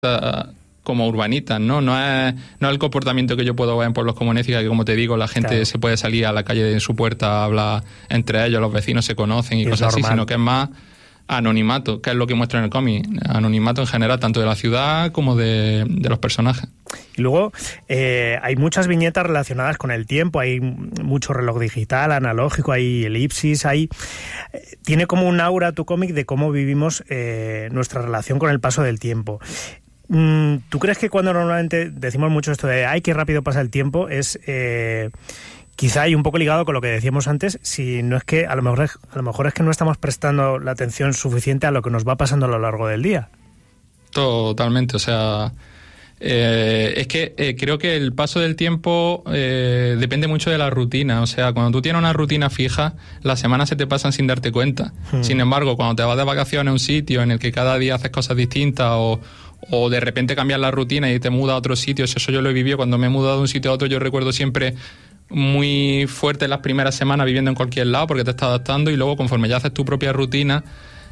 como urbanitas, ¿no? No es el comportamiento que yo puedo ver en pueblos como Néciga, que como te digo, la gente se puede salir a la calle de su puerta, hablar entre ellos, los vecinos se conocen y cosas así, sino que es más anonimato, que es lo que muestra en el cómic. Anonimato en general, tanto de la ciudad como de los personajes. Y luego hay muchas viñetas relacionadas con el tiempo, hay mucho reloj digital, analógico, hay elipsis, tiene como un aura tu cómic de cómo vivimos nuestra relación con el paso del tiempo. ¿Tú crees que cuando normalmente decimos mucho esto de ¡ay, qué rápido pasa el tiempo! Es quizá y un poco ligado con lo que decíamos antes, si no es que a lo mejor es que no estamos prestando la atención suficiente a lo que nos va pasando a lo largo del día? Totalmente, o sea, es que creo que el paso del tiempo depende mucho de la rutina. O sea, cuando tú tienes una rutina fija, las semanas se te pasan sin darte cuenta. Sin embargo, cuando te vas de vacaciones a un sitio en el que cada día haces cosas distintas o de repente cambias la rutina y te mudas a otro sitio, eso yo lo he vivido. Cuando me he mudado de un sitio a otro, yo recuerdo siempre muy fuerte las primeras semanas viviendo en cualquier lado porque te estás adaptando, y luego conforme ya haces tu propia rutina,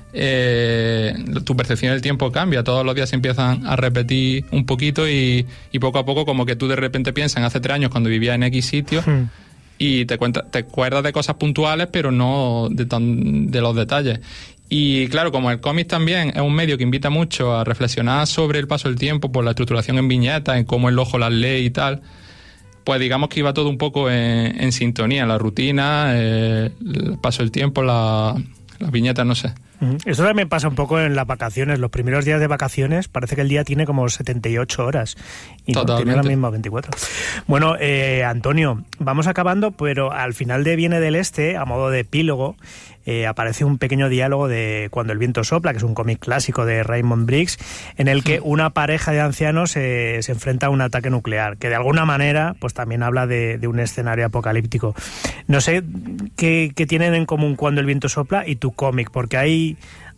tu percepción del tiempo cambia. Todos los días se empiezan a repetir un poquito y poco a poco como que tú de repente piensas en hace 3 años cuando vivía en X sitio y te acuerdas de cosas puntuales pero no de los detalles. Y claro, como el cómic también es un medio que invita mucho a reflexionar sobre el paso del tiempo por la estructuración en viñetas, en cómo el ojo las lee y tal, pues digamos que iba todo un poco en sintonía, la rutina, el paso del tiempo, las viñetas, no sé. Esto también pasa un poco en las vacaciones. Los primeros días de vacaciones parece que el día tiene como 78 horas y no tiene las mismas 24. Bueno, Antonio, vamos acabando, pero al final de Viene del Este, a modo de epílogo, aparece un pequeño diálogo de Cuando el viento sopla, que es un cómic clásico de Raymond Briggs, en el que una pareja de ancianos se enfrenta a un ataque nuclear, que de alguna manera pues también habla de un escenario apocalíptico. No sé qué tienen en común Cuando el viento sopla y tu cómic, porque hay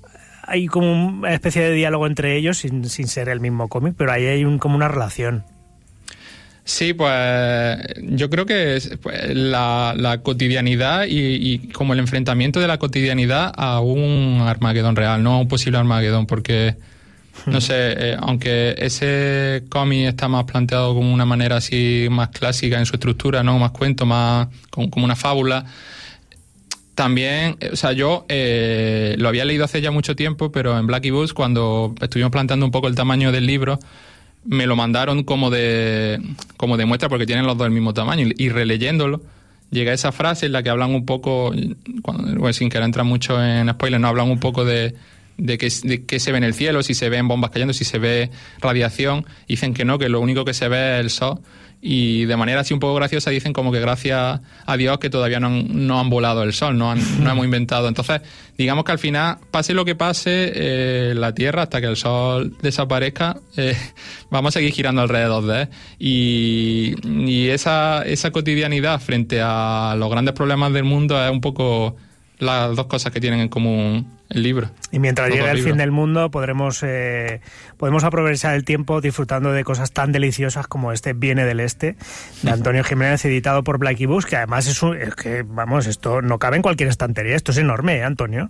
como una especie de diálogo entre ellos sin ser el mismo cómic, pero ahí hay como una relación. Sí, pues yo creo que la cotidianidad y como el enfrentamiento de la cotidianidad a un Armagedón real, no a un posible Armagedón, porque, no sé, aunque ese cómic está más planteado como una manera así más clásica en su estructura, ¿no? Más cuento, más como una fábula. También, o sea, yo lo había leído hace ya mucho tiempo, pero en Blackie Books, cuando estuvimos planteando un poco el tamaño del libro, me lo mandaron como de muestra porque tienen los dos el mismo tamaño, y releyéndolo llega esa frase en la que hablan un poco, sin querer entrar mucho en spoilers, no hablan un poco de qué se ve en el cielo, si se ven bombas cayendo, si se ve radiación. Dicen que no, que lo único que se ve es el sol, y de manera así un poco graciosa dicen como que gracias a Dios que todavía no han volado el sol, no hemos inventado. Entonces, digamos que al final, pase lo que pase, la Tierra, hasta que el sol desaparezca, vamos a seguir girando alrededor de él. Y esa cotidianidad frente a los grandes problemas del mundo es un poco las dos cosas que tienen en común el libro. Y mientras llegue el fin del mundo podemos aprovechar el tiempo disfrutando de cosas tan deliciosas como este Viene del Este, de Antonio Jiménez, editado por Blackie Books, que además es que, vamos, esto no cabe en cualquier estantería, esto es enorme, Antonio.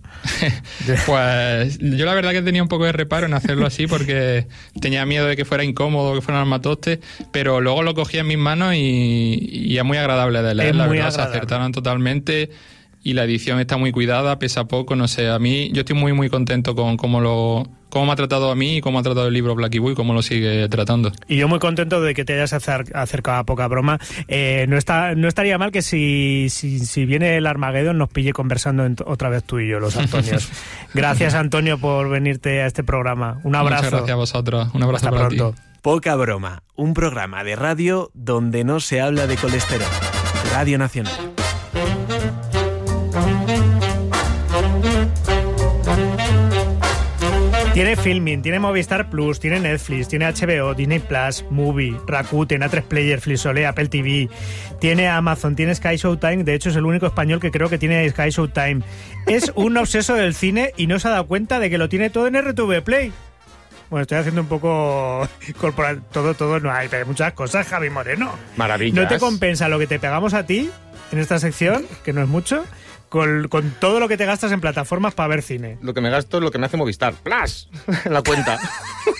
Pues yo la verdad que tenía un poco de reparo en hacerlo así porque tenía miedo de que fuera incómodo, que fuera un armatoste, pero luego lo cogí en mis manos y es muy agradable de leer, la verdad, se acertaron totalmente. Y la edición está muy cuidada, pesa poco, no sé, a mí yo estoy muy muy contento con cómo me ha tratado a mí y cómo ha tratado el libro Blackie Boy y cómo lo sigue tratando. Y yo muy contento de que te hayas acercado a Poca Broma. No estaría mal que si viene el Armagedón nos pille conversando otra vez tú y yo, los Antonios. Gracias, Antonio, por venirte a este programa. Un abrazo. Muchas gracias a vosotros. Un abrazo. Hasta pronto. Poca Broma, un programa de radio donde no se habla de colesterol. Radio Nacional. Tiene Filmin, tiene Movistar Plus, tiene Netflix, tiene HBO, Disney Plus, Movie, Rakuten, A3 Player, Flixolé, Apple TV, tiene Amazon, tiene Sky Showtime. De hecho es el único español que creo que tiene Sky Showtime. Es un obseso del cine y no se ha dado cuenta de que lo tiene todo en RTV Play. Bueno, estoy haciendo un poco corporal, todo no hay, pero hay muchas cosas, Javi Moreno. Maravillas. ¿No te compensa lo que te pegamos a ti en esta sección, que no es mucho, con todo lo que te gastas en plataformas para ver cine? Lo que me gasto es lo que me hace Movistar. ¡Plas! En la cuenta.